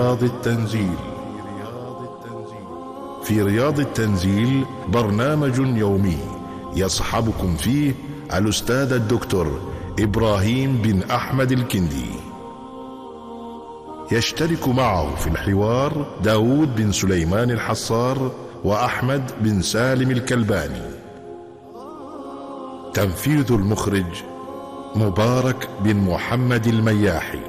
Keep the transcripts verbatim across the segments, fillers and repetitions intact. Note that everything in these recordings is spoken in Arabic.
رياض التنزيل. في رياض التنزيل برنامج يومي يصحبكم فيه الأستاذ الدكتور إبراهيم بن أحمد الكندي. يشترك معه في الحوار داود بن سليمان الحصار وأحمد بن سالم الكلباني. تنفيذ المخرج مبارك بن محمد المياحي.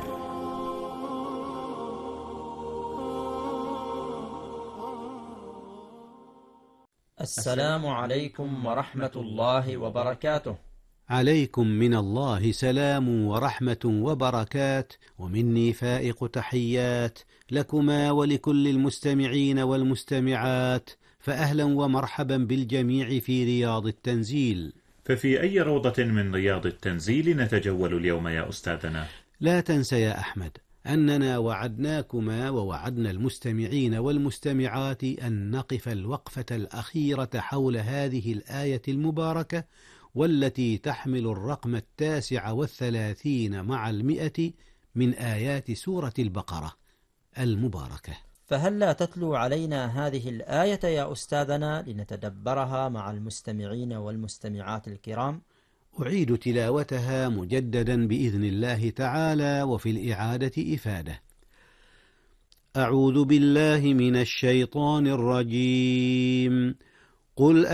السلام عليكم ورحمة الله وبركاته. عليكم من الله سلام ورحمة وبركات، ومني فائق تحيات لكما ولكل المستمعين والمستمعات، فأهلا ومرحبا بالجميع في رياض التنزيل. ففي أي روضة من رياض التنزيل نتجول اليوم يا أستاذنا؟ لا تنس يا أحمد أننا وعدناكما ووعدنا المستمعين والمستمعات أن نقف الوقفة الأخيرة حول هذه الآية المباركة، والتي تحمل الرقم التاسع والثلاثين مع المئة من آيات سورة البقرة المباركة. فهل لا تتلو علينا هذه الآية يا أستاذنا لنتدبرها مع المستمعين والمستمعات الكرام؟ أعيد تلاوتها مجددا بإذن الله تعالى، وفي الإعادة إفادة. أعوذ بالله من الشيطان الرجيم. قل